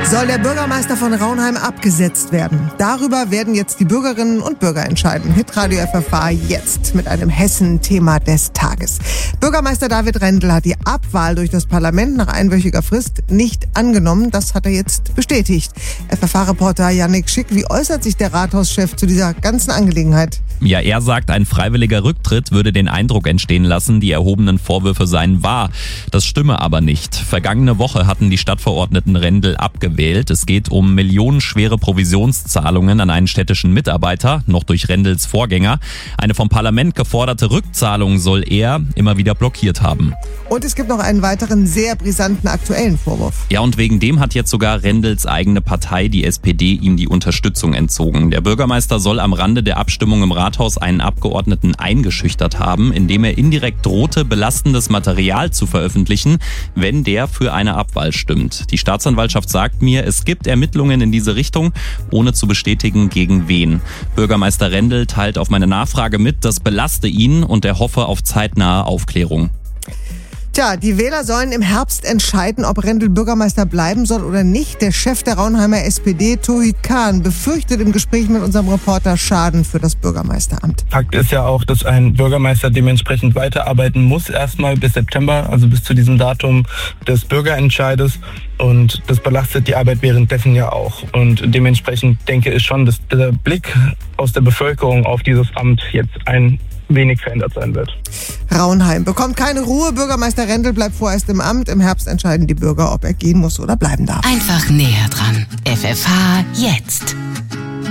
Soll der Bürgermeister von Raunheim abgesetzt werden? Darüber werden jetzt die Bürgerinnen und Bürger entscheiden. Hitradio FFH jetzt mit einem Hessen-Thema des Tages. Bürgermeister David Rendel hat die Abwahl durch das Parlament nach einwöchiger Frist nicht angenommen. Das hat er jetzt bestätigt. FFH-Reporter Yannick Schick, wie äußert sich der Rathauschef zu dieser ganzen Angelegenheit? Ja, er sagt, ein freiwilliger Rücktritt würde den Eindruck entstehen lassen, die erhobenen Vorwürfe seien wahr. Das stimme aber nicht. Vergangene Woche hatten die Stadtverordneten Rendel abgewählt. Es geht um millionenschwere Provisionszahlungen an einen städtischen Mitarbeiter, noch durch Rendels Vorgänger. Eine vom Parlament geforderte Rückzahlung soll er immer wieder blockiert haben. Und es gibt noch einen weiteren sehr brisanten aktuellen Vorwurf. Ja, und wegen dem hat jetzt sogar Rendels eigene Partei, die SPD, ihm die Unterstützung entzogen. Der Bürgermeister soll am Rande der Abstimmung im Rathaus einen Abgeordneten eingeschüchtert haben, indem er indirekt drohte, belastendes Material zu veröffentlichen, wenn der für eine Abwahl stimmt. Die Staatsanwaltschaft sagt mir, es gibt Ermittlungen in diese Richtung, ohne zu bestätigen, gegen wen. Bürgermeister Rendel teilt auf meine Nachfrage mit, das belaste ihn und er hoffe auf zeitnahe Aufklärung. Tja, die Wähler sollen im Herbst entscheiden, ob Rendel Bürgermeister bleiben soll oder nicht. Der Chef der Raunheimer SPD, Tauhid Khan, befürchtet im Gespräch mit unserem Reporter Schaden für das Bürgermeisteramt. Fakt ist ja auch, dass ein Bürgermeister dementsprechend weiterarbeiten muss, erstmal bis September, also bis zu diesem Datum des Bürgerentscheides. Und das belastet die Arbeit währenddessen ja auch. Und dementsprechend denke ich schon, dass der Blick aus der Bevölkerung auf dieses Amt jetzt ein wenig verändert sein wird. Raunheim bekommt keine Ruhe. Bürgermeister Rendel bleibt vorerst im Amt. Im Herbst entscheiden die Bürger, ob er gehen muss oder bleiben darf. Einfach näher dran. FFH jetzt.